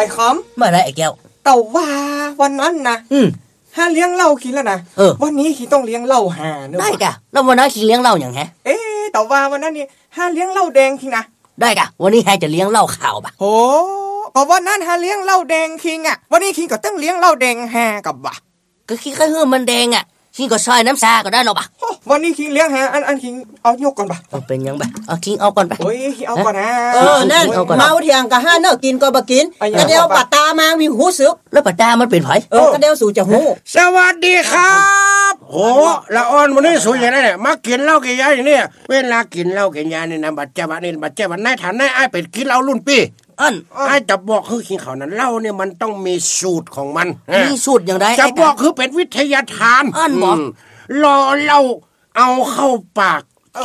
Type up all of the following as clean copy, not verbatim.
อ้คอมเมื่อไรไอ้แก้วแต่ว่าวันนั้นนะห้าเลี้ยงเหล้ากินแล้วนะวันนี้ขี้ต้องเลี้ยงเหล้าหาเนอะได้กะแล้ววันนั้นขี้เลี้ยงเหล้าอย่างฮะแต่ว่าวันนั้นนี่ห้าเลี้ยงเหล้าแดงคิงนะได้กะวันนี้แฮจะเลี้ยงเหล้าขาวปะโอ้ก็วันนั้นห้าเลี้ยงเหล้าแดงคิงอ่ะวันนี้คิงก็ต้องเลี้ยงเหล้าแดงหากับบ่ะก็คิงก็เฮือมันแดงอ่ะคิงก็ซอยน้ำซาก็ได้หรอปะวันนี้คิงเลี้ยงหาอันคิงเอายกก่อนปะเป็นยังปะเอาคิงเอาก่อนปะโอ้ยเอาก่อนนะนั่นเมาเถียงกับห้าเนอะกินก็บ่กินกระเดียวปัตตามามีหูซึกแล้วปัตตามันเป็นไผกระเดียวสู่จะหูสวัสดีครับโหละอ่อนวันนี้สูอย่างนั้นเนี่ยมากินเหล้ากินยาอย่างนี้เวลากินเหล้ากินยานี่นะบัดเจ็บนี่บัดเจ็บนายฐานนายไอ้เป็ดกินเหล้ารุ่นปีไอ้จะบอกคือกินเขานั้นเหล้าเนี่ยมันต้องมีสูตรของมันมีสูตรอย่างไรจะบอกคือเป็นวิทยาทานบอกรอเหล้าเอาเข้าปาก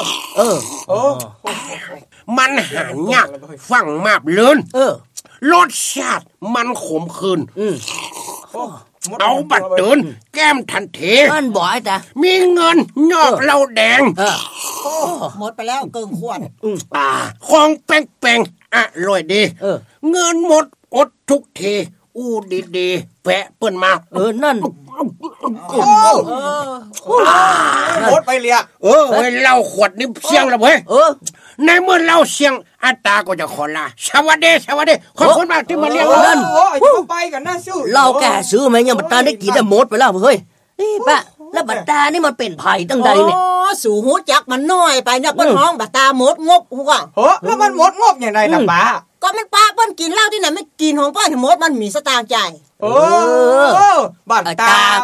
มันหายากฟังมากเลินรสชาติมันขมขื่นเอาบัดเดินแก้มทันเทบ่อยแต่มีเงินนอกเหล้าแดงหมดไปแล้วเกินขวดของแป้งๆอร่อยดีเงินหมดอดทุกทีอู้ดีๆแปะเปิ้นมานั่นหมดไปเลยเหล้าขวดนี่เสียงแล้วเว้ยในเมื่อเหล้าเสียงอัตตาก็จะขอลาสวัสดีขอบคุณมากที่มาเลี้ยงนั่นไปกันนะซิ่วเราแกซื้อไหมยังบัตตาได้กินแต่หมดไปแล้วเฮ้ยนี่ป้าแล้วบัตตานี่มันเป็นไผ่ตั้งใดเนี่ยสู่หูจักมันน้อยไปเนี่ยเปิ้นห้องบัตตาหมดงบหัวแล้วมันหมดงบอย่างไรล่ะป้าก็มันป้าเปิ้นกินเหล้าที่ไหนไม่กินของเปิ้นหมดมันมีสตางค์ใจบัตตา